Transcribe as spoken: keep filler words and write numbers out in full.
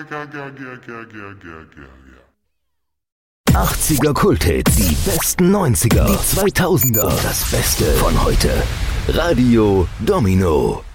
achtziger Kulthits, die besten neunziger, die zweitausender und das Beste von heute. Radio Domino.